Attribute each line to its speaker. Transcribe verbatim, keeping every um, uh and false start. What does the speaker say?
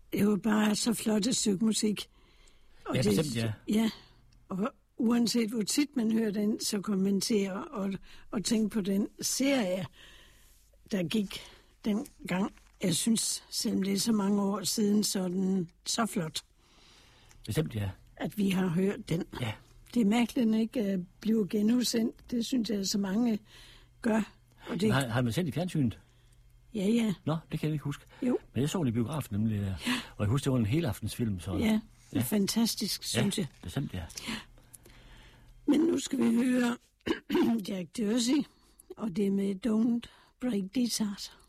Speaker 1: det var bare så flot et stykke musik. Og
Speaker 2: ja,
Speaker 1: det,
Speaker 2: bestemt, ja.
Speaker 1: Ja, og uanset hvor tit man hører den, så kommenterer og, og tænke på den serie, der gik dengang. Jeg synes, selvom det er så mange år siden, så er den så flot.
Speaker 2: Bestemt, ja.
Speaker 1: At vi har hørt den.
Speaker 2: Ja.
Speaker 1: Det er mærkeligt, at den ikke bliver genudsendt. Det synes jeg, så mange gør. Og det...
Speaker 2: har, har man sendt i fjernsynet?
Speaker 1: Ja, ja.
Speaker 2: Nå, det kan jeg ikke huske.
Speaker 1: Jo.
Speaker 2: Men jeg så den i biografen nemlig. Ja. Og jeg husker, det var en helaftensfilm. Så...
Speaker 1: Ja, det er ja. fantastisk, synes
Speaker 2: ja,
Speaker 1: jeg.
Speaker 2: Bestemt, ja.
Speaker 1: ja. Men nu skal vi høre Jack Jersey, og det er med Don't Break This Heart.